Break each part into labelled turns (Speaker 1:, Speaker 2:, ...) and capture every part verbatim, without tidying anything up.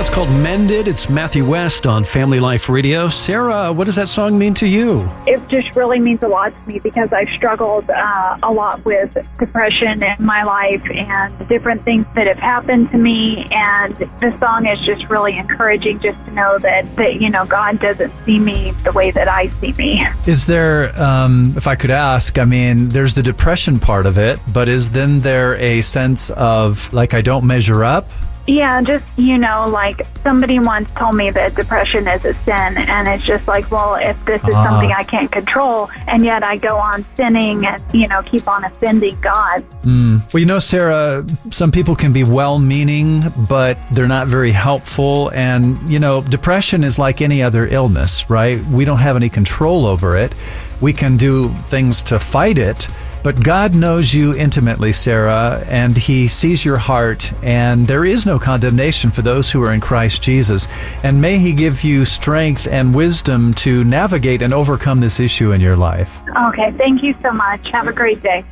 Speaker 1: That's called Mended. It's Matthew West on Family Life Radio. Sarah, what does that song mean to you?
Speaker 2: It just really means a lot to me because I've struggled uh, a lot with depression in my life and different things that have happened to me. And the song is just really encouraging just to know that, that you know, God doesn't see me the way that I see me.
Speaker 3: Is there, um, if I could ask, I mean, there's the depression part of it, but is then there a sense of, like, I don't measure up?
Speaker 2: Yeah, just, you know, like somebody once told me that depression is a sin, and it's just like, well, if this is
Speaker 3: Ah.
Speaker 2: something I can't control, and yet I go on sinning and, you know, keep on offending God.
Speaker 3: Mm. Well, you know, Sarah, some people can be well-meaning, but they're not very helpful. And, you know, depression is like any other illness, right? We don't have any control over it. We can do things to fight it. But God knows you intimately, Sarah, and He sees your heart, and there is no condemnation for those who are in Christ Jesus. And may He give you strength and wisdom to navigate and overcome this issue in your life.
Speaker 2: Okay, thank you so much. Have a great day.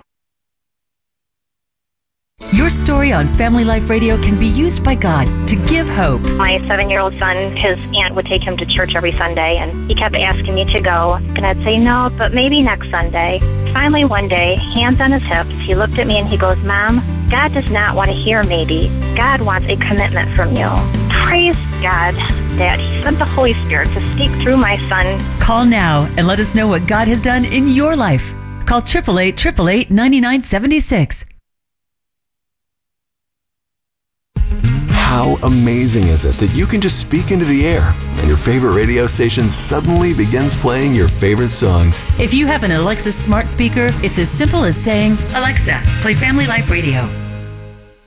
Speaker 4: Your story on Family Life Radio can be used by God to give hope.
Speaker 5: My seven-year-old son, his aunt would take him to church every Sunday, and he kept asking me to go. And I'd say, no, but maybe next Sunday. Finally, one day, hands on his hips, he looked at me and he goes, Mom, God does not want to hear maybe. God wants a commitment from you. Praise God that He sent the Holy Spirit to speak through my son.
Speaker 4: Call now and let us know what God has done in your life. Call eight eight eight, eight eight eight, nine nine seven six.
Speaker 6: How amazing is it that you can just speak into the air and your favorite radio station suddenly begins playing your favorite songs?
Speaker 4: If you have an Alexa smart speaker, it's as simple as saying, Alexa, play Family Life Radio.